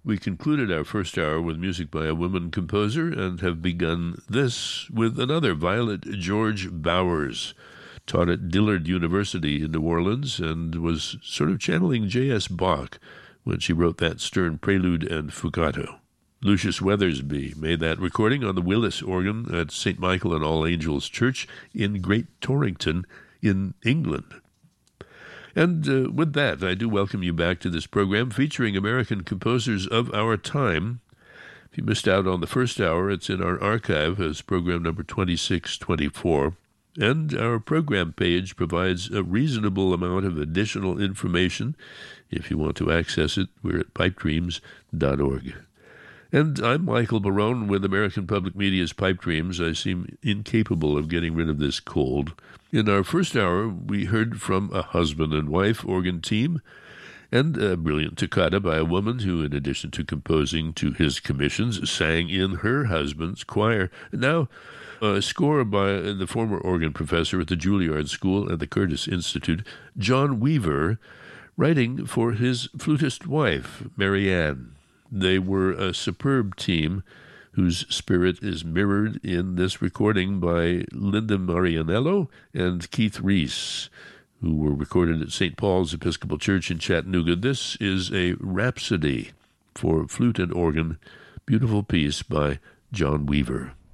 We concluded our first hour with music by a woman composer and have begun this with another, Violet George Bowers. Taught at Dillard University in New Orleans and was sort of channeling J.S. Bach when she wrote that Stern Prelude and Fugato. Lucius Weathersby made that recording on the Willis organ at St. Michael and All Angels Church in Great Torrington in England. And with that, I do welcome you back to this program featuring American composers of our time. If you missed out on the first hour, it's in our archive as program number 2624. And our program page provides a reasonable amount of additional information. If you want to access it, we're at pipedreams.org. And I'm Michael Barone with American Public Media's Pipe Dreams. I seem incapable of getting rid of this cold. In our first hour, we heard from a husband and wife organ team and a brilliant toccata by a woman who, in addition to composing to his commissions, sang in her husband's choir. Now, a score by the former organ professor at the Juilliard School and the Curtis Institute, John Weaver, writing for his flutist wife, Marianne. They were a superb team whose spirit is mirrored in this recording by Linda Marianello and Keith Reese, who were recorded at St. Paul's Episcopal Church in Chattanooga. This is a rhapsody for flute and organ, beautiful piece by John Weaver.